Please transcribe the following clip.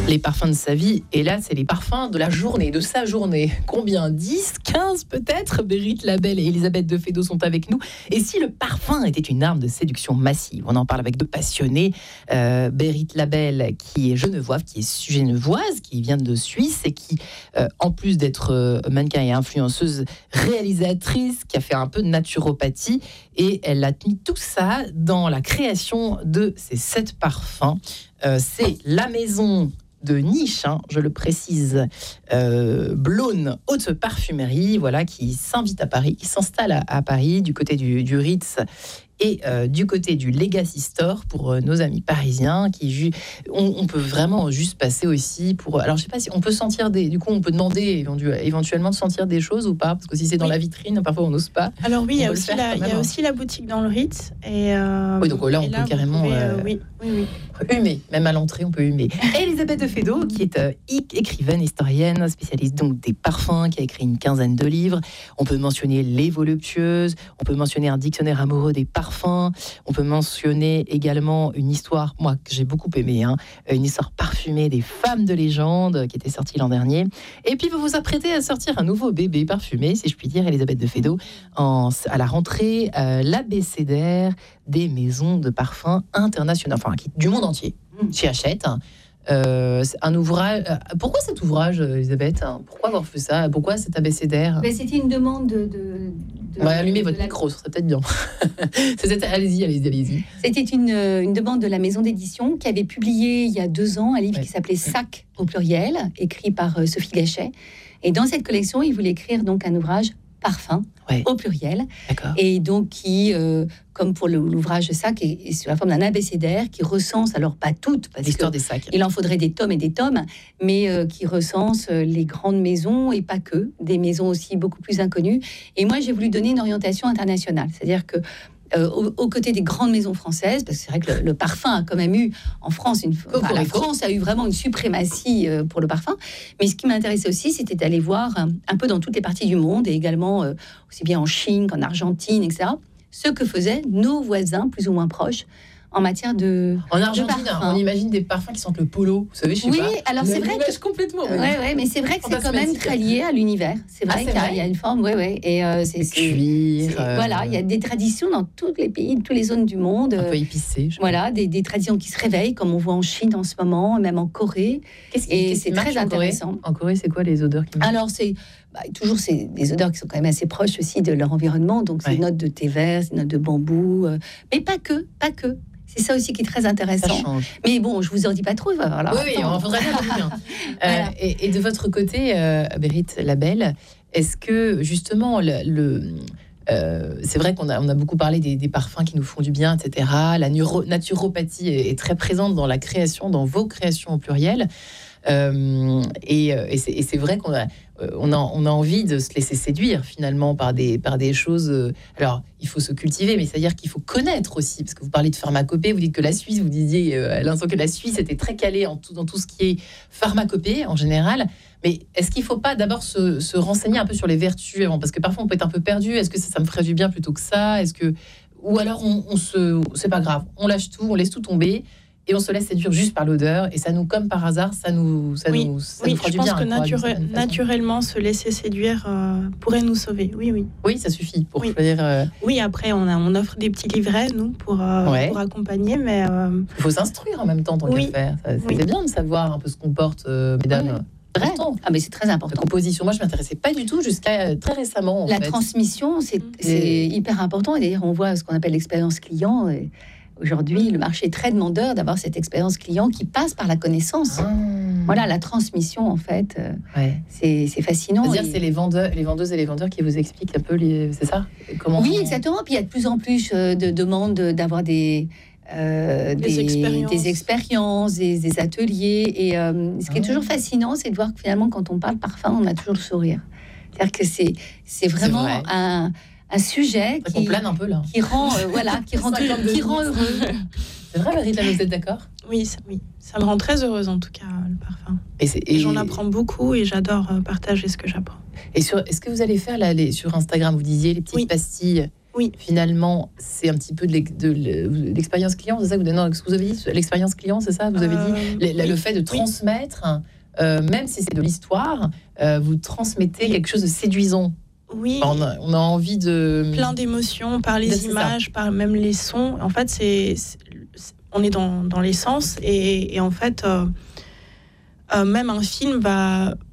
Les parfums de sa vie, et là, c'est les parfums de la journée, de sa journée. Combien ? 10, 15 peut-être ? Bérit Labelle et Elisabeth de Fédot sont avec nous. Et si le parfum était une arme de séduction massive ? On en parle avec deux passionnés. Bérit Labelle, qui est genevoise, qui vient de Suisse et qui, en plus d'être mannequin et influenceuse, réalisatrice, qui a fait un peu de naturopathie, et elle a mis tout ça dans la création de ces 7 parfums. C'est la maison de niche, je le précise, Blône Haute Parfumerie, voilà, qui s'invite à Paris, qui s'installe à Paris, du côté du Ritz et du côté du Legacy Store pour nos amis parisiens. On peut vraiment juste passer aussi pour... Alors, je ne sais pas si on peut sentir du coup, on peut demander éventuellement de sentir des choses ou pas, parce que si c'est dans la vitrine, parfois on n'ose pas. Alors oui, il y a aussi la boutique dans le Ritz. Oui, donc là, on peut carrément... Oui. Humer, même à l'entrée, on peut humer. Elisabeth de Fédot, qui est écrivaine, historienne, spécialiste donc des parfums, qui a écrit une 15aine de livres. On peut mentionner les voluptueuses, on peut mentionner un dictionnaire amoureux des parfums, on peut mentionner également une histoire, moi, que j'ai beaucoup aimée, une histoire parfumée des femmes de légende, qui était sortie l'an dernier. Et puis, vous vous apprêtez à sortir un nouveau bébé parfumé, si je puis dire, Elisabeth de Fédot, à la rentrée, l'abécédaire des maisons de parfums internationales, enfin, du monde entier, chez Hachette. C'est un ouvrage. Pourquoi cet ouvrage, Elisabeth ? Pourquoi avoir fait ça ? Pourquoi cet abécédaire ? C'était une demande de on va allumer votre micro, ça serait peut-être bien. Allez-y. C'était une demande de la maison d'édition qui avait publié il y a 2 ans un livre qui s'appelait Sac au pluriel, écrit par Sophie Gachet. Et dans cette collection, il voulait écrire donc un ouvrage parfum au pluriel. D'accord. Et donc qui, comme pour l'ouvrage Sac, est sous la forme d'un abécédaire qui recense, alors pas toutes, parce l'histoire des sacs. Il en faudrait des tomes et des tomes, mais qui recense les grandes maisons et pas que, des maisons aussi beaucoup plus inconnues. Et moi, j'ai voulu donner une orientation internationale, c'est-à-dire que aux côtés des grandes maisons françaises, parce que c'est vrai que le parfum a quand même eu en France la France a eu vraiment une suprématie pour le parfum. Mais ce qui m'intéressait aussi, c'était d'aller voir un peu dans toutes les parties du monde et également aussi bien en Chine qu'en Argentine, etc. Ce que faisaient nos voisins plus ou moins proches en matière de... En Argentine, on imagine des parfums qui sentent le polo, vous savez, je sais pas. Oui, alors c'est vrai que... complètement. Ouais, mais c'est vrai que c'est quand même très lié à l'univers. C'est vrai qu'il y a une forme, et c'est cuir. Voilà, il y a des traditions dans tous les pays, toutes les zones du monde. Un peu épicé. Voilà, des traditions qui se réveillent, comme on voit en Chine en ce moment, même en Corée. C'est très intéressant. En Corée, c'est quoi les odeurs qui marchent ? Alors, c'est des odeurs qui sont quand même assez proches aussi de leur environnement. Donc, c'est des notes de thé vert, des notes de bambou, mais pas que. C'est ça aussi qui est très intéressant. Ça change. Mais bon, je vous en dis pas trop. Voilà. Oui, on faudrait bien. Voilà. Et de votre côté, Bérit Labelle, est-ce que justement c'est vrai qu'on a beaucoup parlé des parfums qui nous font du bien, etc. La naturopathie est très présente dans la création, dans vos créations au pluriel. Et c'est vrai qu'on a envie de se laisser séduire finalement par des choses. Alors, il faut se cultiver, mais c'est-à-dire qu'il faut connaître aussi, parce que vous parlez de pharmacopée, vous dites que la Suisse, vous disiez à l'instant que la Suisse était très calée dans tout ce qui est pharmacopée en général. Mais est-ce qu'il ne faut pas d'abord se renseigner un peu sur les vertus avant ? Parce que parfois on peut être un peu perdu. Est-ce que ça me ferait du bien plutôt que ça ? Ou alors c'est pas grave, on lâche tout, on laisse tout tomber. Et on se laisse séduire juste par l'odeur, et ça nous, comme par hasard, ça nous fera du bien. Je pense que naturellement, se laisser séduire pourrait nous sauver. Oui, ça suffit pour choisir. Oui, après, on offre des petits livrets, nous, pour accompagner, mais... Il faut s'instruire en même temps, tant qu'à faire. C'est bien de savoir un peu ce qu'on porte, mesdames. Mais c'est très important. La composition, moi je m'intéressais pas du tout jusqu'à très récemment. La transmission, c'est hyper important. Et d'ailleurs, on voit ce qu'on appelle l'expérience client. Et aujourd'hui, le marché est très demandeur d'avoir cette expérience client qui passe par la connaissance. Voilà, la transmission, en fait, c'est fascinant. C'est-à-dire, c'est les vendeuses et les vendeurs qui vous expliquent un peu, c'est ça ? Exactement. Puis il y a de plus en plus de demandes d'avoir des expériences, des ateliers. Et ce qui est toujours fascinant, c'est de voir que finalement, quand on parle parfum, on a toujours le sourire. C'est-à-dire que c'est vraiment un sujet qui plane un peu là, qui rend heureux. C'est vrai, Bérit, vous êtes d'accord ? Oui, ça me rend très heureuse en tout cas, le parfum. Et j'en apprends beaucoup et j'adore partager ce que j'apprends. Et est-ce que vous allez faire sur Instagram, vous disiez les petites pastilles Oui. Finalement, c'est un petit peu de l'expérience client, c'est ça que vous avez dit, l'expérience client, c'est ça, vous avez dit, le fait de transmettre, même si c'est de l'histoire, vous transmettez quelque chose de séduisant. Oui. On a envie de... Plein d'émotions par les images, par même les sons. En fait, on est dans les sens et en fait, même un film va